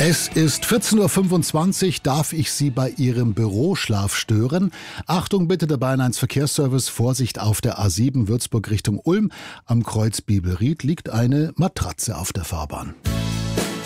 Es ist 14.25 Uhr. Darf ich Sie bei Ihrem Büroschlaf stören? Achtung bitte, der Bayern 1 Verkehrsservice. Vorsicht auf der A7 Würzburg Richtung Ulm. Am Kreuz Bibelried liegt eine Matratze auf der Fahrbahn.